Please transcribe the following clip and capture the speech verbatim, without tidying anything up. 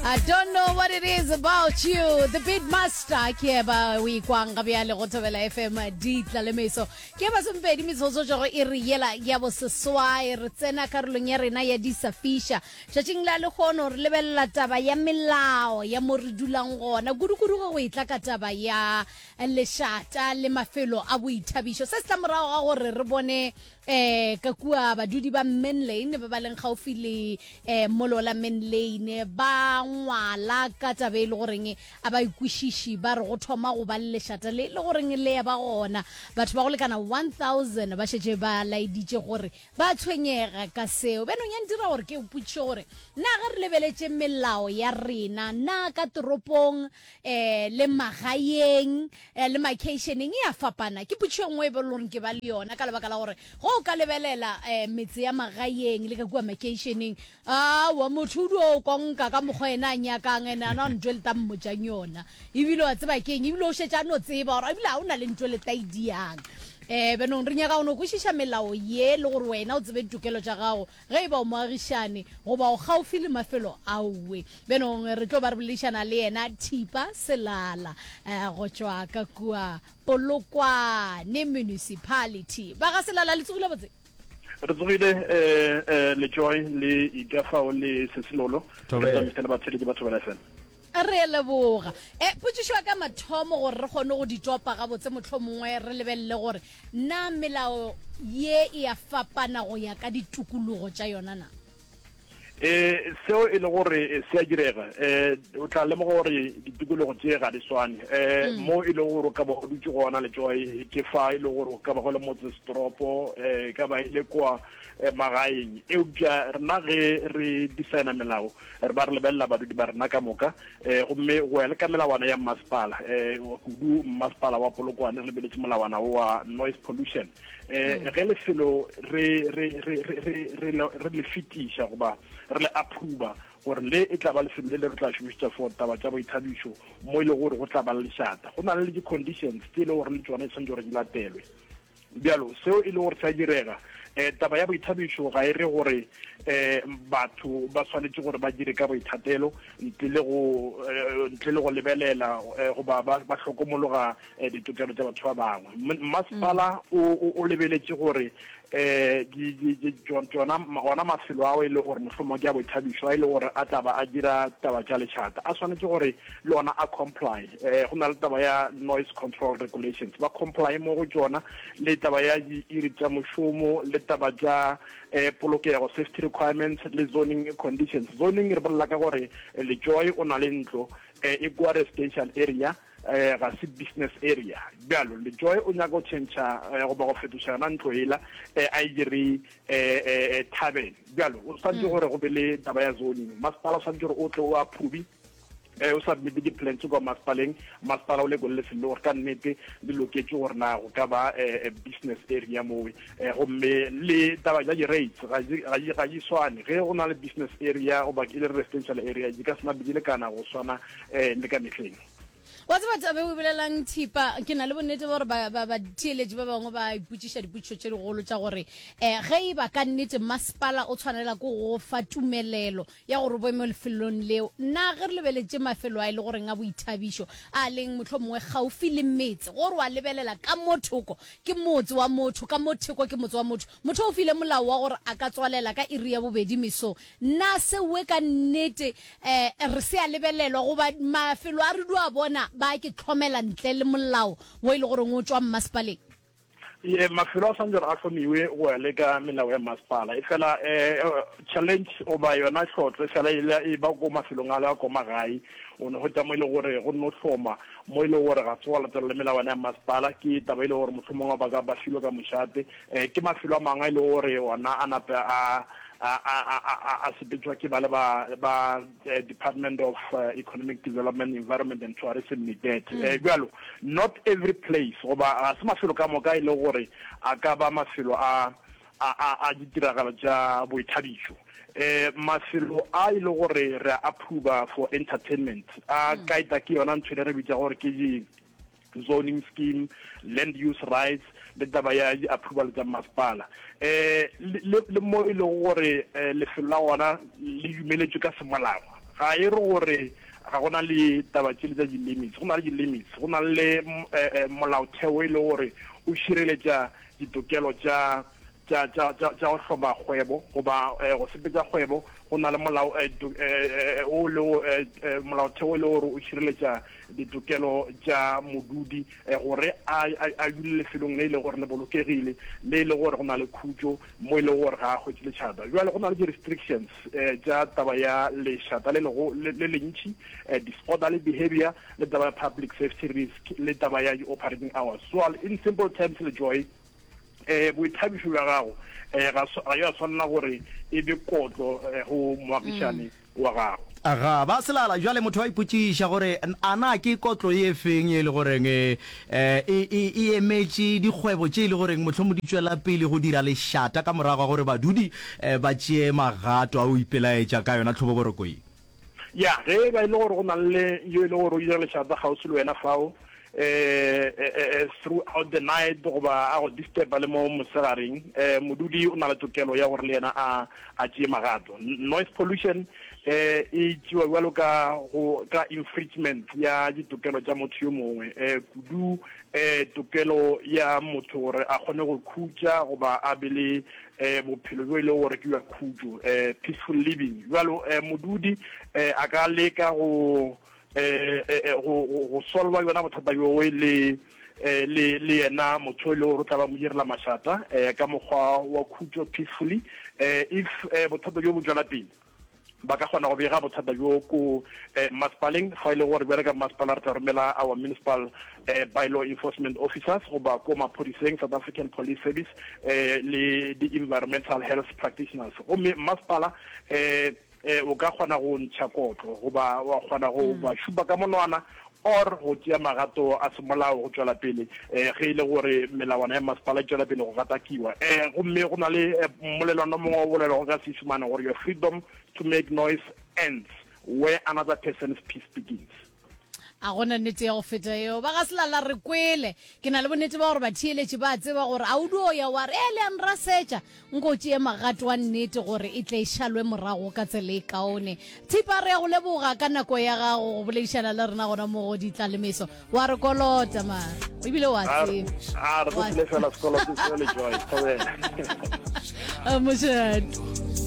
I don't know what it is about you. The beat master ke ba we kwang ga bya le go tobela F M di tla le meso. Ke ba sompedi mitsotso jo e re yela ya bo seswai re tsena karolong ya rena ya disafisha. Tšatšing la le gono re lebella taba ya melao ya mo re dulang gona. Gudugudu go itla ka taba ya leshata le mafelo a boithabišo. Se se morago ga gore re bone eh ka kua badudi ba Main Lane ba ba leng gaufi le eh molola Main Lane ba ngwala ka taba e le goreng a ba ikwishishi ba re go thoma go ba leshata le le goreng le ya ba gona batho ba go lekana one thousand ba shetse ba laiditse gore ba tshwenyega ka seo beno nya ndira gore ke uputse gore na ga re lebeletse melao ya rena na ka toropong eh le magaeng le vacationing ya fapana ke putse ngwe be le ke ba le yona ka lebaka la gore go ka lebelela eh metse ya magaeng le ka kwa vacationing ah wa mothudu o konka ka mogwena nya ka ngena na ntwelta mmojang yona ibile wa tseba keng ibile o shetsa no tseba gore ibile a una le ntwele taidiang eh benong re nya ka ono go shisha melao ye le gore wena o tsebe tukelo tsa gago ge ba o moagishane go ba o gaufi le mafelo awe benong re tlo ba re bolishana le yena Thipa Selala eh go tswa ka kua Polokwane municipality ba ga Selala le tsugile botse re tsogile eh eh le Joy le Ikafao le Sesilolo re tsamaile ba tshele ke batho ba lefela re leboga eh putsishwa ka mathomo gore re gone go ditopa ga botse motlhomongwe re lebelle gore na melao ye e ya fapana go ya ka ditukulugo tša yona na eh seo e le gore se a direga eh o tla le mo gore ditukulugo tse ga di swane eh mo e le gore ka ba go dutse gona le Joy ke fa e le gore ka ba go le motse stropo eh ka ba ile kwa magaeng e upja rena ge re designa melao re ba re lebella ba di ba rena ka moka eh gomme go ya le ka melawana ya masepala eh kudu masepala wa Polokwane re lebeletse melawana wa noise pollution eh ge le felo re re re re re le fitisha go ba re le approve gore le e tla ba le felo le re tla shumisa for taba tsa boithabišo mo ile gore go tla ba le shata go na le di conditions tse le gore le tsone tshwanetse gore di latelwe bialo seo e le gore sa direga eh taba ya boithabišo ga e re gore eh batho ba tshwanetse gore ba dire ka boithatelo ntle le go ntle le go lebelela go ba ba hlokomologa ditokelo tsa batho ba bangwe masepala o lebeletse gore eh di di tsona gona mafelo a e le gore mohlomong ke ya boithabišo a ile gore a taba a dira taba tša lešata a tshwanetse gore le ona a comply eh go na le taba ya noise control regulations ba comply mo go tsona le taba ya iri tša mošomo le taba tša eh polokego safety requirements le zoning conditions zoning re bolela ka gore le Joy o na le ntlo e kwa residential area eh ga se business area bjalo le Joy o nyaka go change go ba go fetoša na ntlo ela a dire eh tavern bjalo o santse gore go be le taba ya zoning masepala santse gore o tlo o approve eh o submit di plans go masepaleng masepala o le go le felo gore ka nnete di loketse gore na go ka ba business area mo eh gomme le taba ya di rates ga di ga di swane ge go na le business area o ba ke le residential area di ka sna bidile kana go swana eh le ka metleng wa tsaba tsabe o bolelang Thipa ke na le bonnete gore ba ba tieleji ba bangwe ba iputsisha diputso tse digolo tsa gore eh ge e ba ka nnete masepala o tshwanela go go fa tumelelo ya gore bo mo lefelong leo na ge re lebeletse mafelo a ile gore nga boithabišo a leng motlhomongwe gaufi le metse gore wa lebelela ka mothoko ke motse wa motho ka mothoko ke motse wa motho motho o file molao wa gore a ka tswalela ka iri ya bobedi miso na se we ka nnete eh re se a lebelelwa go ba mafelo a re dua bona ba ke tlhomela ntle le molao wo ile gore ngo tswa masepaleng ye mafelo a sandra a tlhomiwe go ya le ka melao ya masepala e fela eh challenge o ba yona tlhotlwe fela ile e ba go mafelong a la go magae o ne go tla mo ile gore go no tlhoma mo ile gore ga tswala tsa le melao ya masepala ke taba ile gore motlhomong ba ga ba filo ka moshate eh ke mafelo a mangwe ile gore ona ana a a a a sepetswa ke ba le ba ba Department of Economic Development, Environment and Tourism needed eh bjalo not every place oba se mafelo ka moka ile gore a ka ba mafelo a a a ditiragalo tša boithabišo eh mafelo a ile gore re approve for entertainment a kaita ke yona ntse re bitsa gore ke zoning scheme, land use rights, le taba ya approval tsa masepala. Eh le mo ile gore le fela ona le dumeletse ka semolao. ga e re gore ga gona le taba tse tsa di-limits go na le di-limits go na le molaotheo e le gore o šireletša ditokelo tša tša tša tša tša go hloma kgwebo goba go sepetša kgwebo go na le molao o le molaotheo le gore o šireletša ditokelo tša modudi gore a dule lefelong le le gore le bolokegile le le gore go na le khutšo mo e le gore ga a hwetše lešata jwale go na le di-restrictions tša taba ya lešata le le ntšhi disorderly behavior le taba ya public safety risk le taba ya di-operating hours so in simple terms le joy eh boithabišo bja gago eh ga ya tshwanela gore e be kotlo go moagišane wa gago aga ba selala jwale motho wa ipotšiša gore ana ke kotlo ye feng e le goreng eh e emetše dikgwebo tše e le goreng motlho mo di tšwela pele go dira lešata ka morago gore badudi ba tšee magato a o ipelaetša ka yona tlhoboborokoi ya ge ba ile gore go na le yo e le gore o dira lešata gausi le wena fao eh throughout the night goba a go disturb le mo mosegareng eh modudi o na le tokelo ya gore le yena a a tšee magato noise pollution eh e tšewa jwalo ka go ka infringement ya ditokelo tša motho yo mongwe eh kudu eh tokelo ya motho gore a kgone go khutša goba a be le eh bophelo bo ile gore ke ya khutšo eh peaceful living jwalo eh modudi eh a ka leka go eh go solva yona bothata yo le le le yena motho le go tla ba mo direla mashata eh ka mogwa wa khutšo peacefully eh if bothata jo bo tswela pele ba ka gona go bega bothata jo ko maspaling ga ile gore bereka maspalar tsa romela our municipal bylaw enforcement officers go ba ko maphodiseng South African Police Service eh le the environmental health practitioners o me maspala eh eh o ka gona go ntšha kotlo goba wa gona go ba shuba ka monwana or go tšea magato a semolao go tswela pele eh ge ile gore melawana ya masepala e tswela pele go gatakiwa eh gomme go na le molelano mongwe o bolela go ka se fumana gore your freedom to make noise ends where another person's peace begins a gona nnete ya go feta eo ba ga selala re kwele ke na le bonnete ba gore ba thieletše ba tseba gore a o dio ya wa re ele an rasetša nko tšee magato wa nnete gore e tle e šalwe morago ka tsela e kaone thipa re ya go leboga ka nako ya gago go boledišana le rena gona mo go ditlalemeso wa re kolota mara o ebile wa tseba a re tlo fela sekolo se se le joy a mošate